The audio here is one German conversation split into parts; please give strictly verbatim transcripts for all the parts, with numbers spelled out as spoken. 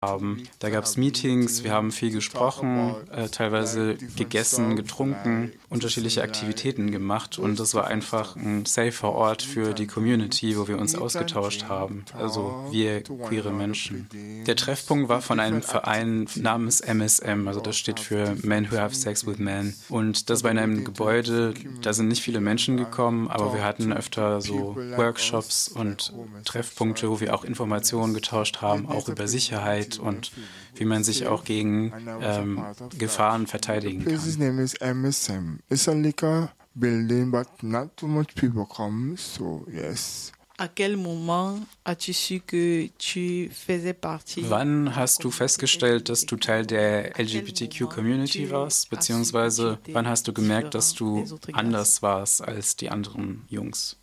haben. Da gab es Meetings, wir haben viel gesprochen, äh, teilweise gegessen, getrunken, unterschiedliche Aktivitäten gemacht und das war einfach ein safer Ort für die Community, wo wir uns ausgetauscht haben, also wir queere Menschen. Der Treffpunkt war von einem Verein namens M S M, also das steht für Men Who Have Sex with Men und das war in einem Gebäude, da sind nicht viele Menschen gekommen, aber wir hatten öfter so Workshops und Treffpunkte, wo wir auch Informationen getauscht haben, auch über Sicherheit und wie man sich auch gegen ähm, Gefahren verteidigen kann. The name is M S M. It's a liquor building, but not too much people come, so yes. À quel moment as-tu su que tu faisais partie? Wann hast du festgestellt, dass du Teil der L G B T Q-Community warst, beziehungsweise wann hast du gemerkt, dass du anders warst als die anderen Jungs?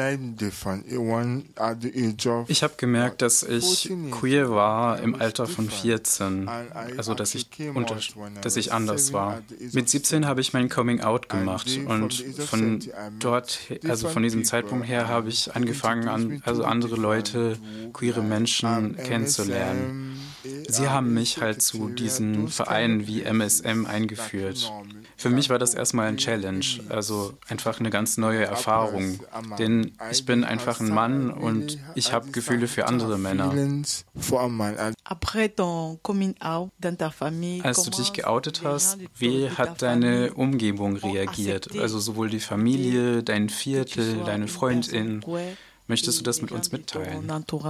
Ich habe gemerkt, dass ich queer war im Alter von vierzehn, also dass ich, unter, dass ich anders war. Mit siebzehn habe ich mein Coming Out gemacht und von dort, also von diesem Zeitpunkt her habe ich angefangen, an, also andere Leute, queere Menschen kennenzulernen. Sie haben mich halt zu diesen Vereinen wie M S M eingeführt. Für mich war das erstmal ein Challenge, also einfach eine ganz neue Erfahrung. Denn ich bin einfach ein Mann und ich habe Gefühle für andere Männer. Als du dich geoutet hast, wie hat deine Umgebung reagiert? Also sowohl die Familie, dein Viertel, deine Freundin. Möchtest du das mit uns mitteilen?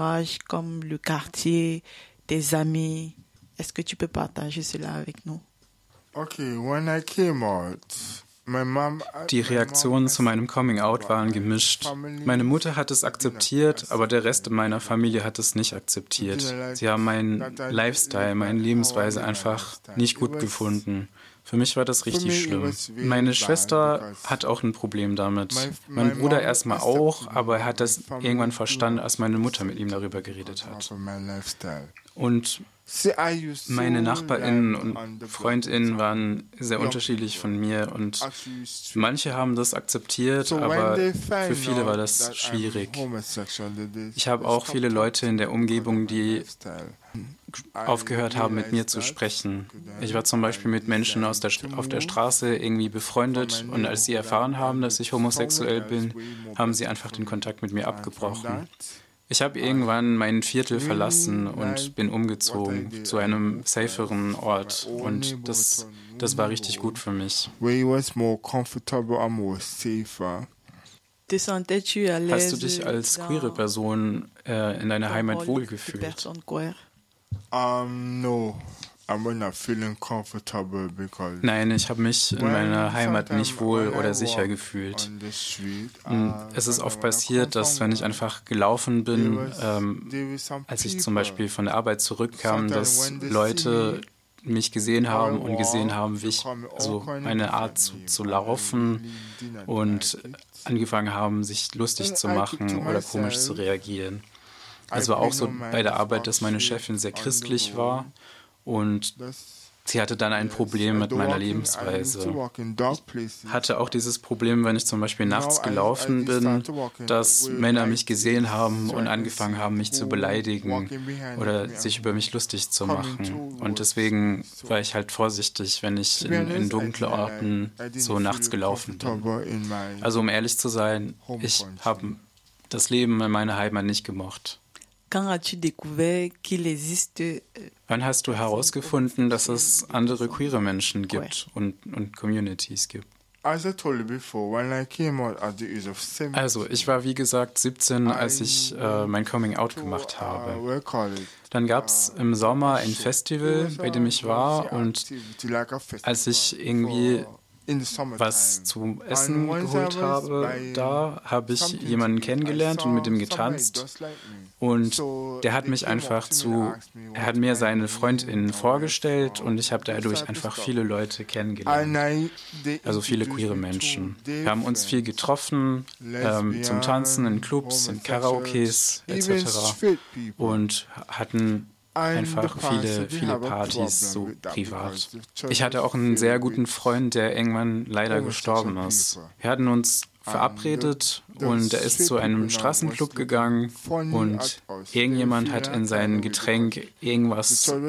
Des amis, est-ce que tu peux partager cela avec nous? Okay, when I came out, my mom, die Reaktionen zu meinem Coming-out waren gemischt. Meine Mutter hat es akzeptiert, aber der Rest meiner Familie hat es nicht akzeptiert. Sie haben meinen Lifestyle, meine Lebensweise einfach nicht gut gefunden. Für mich war das richtig schlimm. Meine Schwester hat auch ein Problem damit. Mein Bruder erstmal auch, aber er hat das irgendwann verstanden, als meine Mutter mit ihm darüber geredet hat. Und meine NachbarInnen und FreundInnen waren sehr unterschiedlich von mir und manche haben das akzeptiert, aber für viele war das schwierig. Ich habe auch viele Leute in der Umgebung, die aufgehört haben, mit mir zu sprechen. Ich war zum Beispiel mit Menschen aus der, auf der Straße irgendwie befreundet und als sie erfahren haben, dass ich homosexuell bin, haben sie einfach den Kontakt mit mir abgebrochen. Ich habe irgendwann mein Viertel verlassen und bin umgezogen zu einem saferen Ort und das, das war richtig gut für mich. Hast du dich als queere Person äh, in deiner Heimat wohlgefühlt? Um, no. Nein, ich habe mich in meiner Heimat nicht wohl oder sicher gefühlt. Es ist oft passiert, dass wenn ich einfach gelaufen bin, ähm, als ich zum Beispiel von der Arbeit zurückkam, dass Leute mich gesehen haben und gesehen haben, wie ich so meine Art zu, zu laufen und angefangen haben, sich lustig zu machen oder komisch zu reagieren. Es war auch so bei der Arbeit, dass meine Chefin sehr christlich war. Und sie hatte dann ein Problem mit meiner Lebensweise. Ich hatte auch dieses Problem, wenn ich zum Beispiel nachts gelaufen bin, dass Männer mich gesehen haben und angefangen haben, mich zu beleidigen oder sich über mich lustig zu machen. Und deswegen war ich halt vorsichtig, wenn ich in, in dunkle Orten so nachts gelaufen bin. Also um ehrlich zu sein, ich habe das Leben in meiner Heimat nicht gemocht. Quand as-tu découvert qu'il existe? Wann hast du herausgefunden, dass es andere queere Menschen gibt und, und Communities gibt? Also, ich war wie gesagt siebzehn, als ich äh, mein Coming Out gemacht habe. Dann gab es im Sommer ein Festival, bei dem ich war und als ich irgendwie was zum Essen geholt habe, da habe ich jemanden kennengelernt und mit ihm getanzt und der hat mich einfach zu, er hat mir seine FreundInnen vorgestellt und ich habe dadurch einfach viele Leute kennengelernt, also viele queere Menschen. Wir haben uns viel getroffen, ähm, zum Tanzen in Clubs, in Karaokes et cetera und hatten einfach viele, viele Partys so privat. Ich hatte auch einen sehr guten Freund, der irgendwann leider gestorben ist. Wir hatten uns verabredet und er ist zu einem Straßenclub gegangen und irgendjemand hat in sein Getränk irgendwas